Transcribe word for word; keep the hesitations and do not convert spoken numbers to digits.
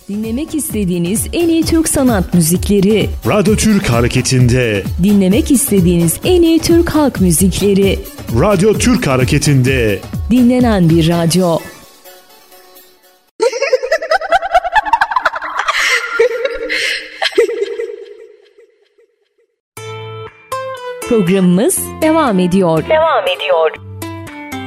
Dinlemek istediğiniz en iyi Türk sanat müzikleri. Radyo Türk Hareketi'nde. Dinlemek istediğiniz en iyi Türk halk müzikleri. Radyo Türk Hareketi'nde. Dinlenen bir radyo. Programımız devam ediyor. Devam ediyor.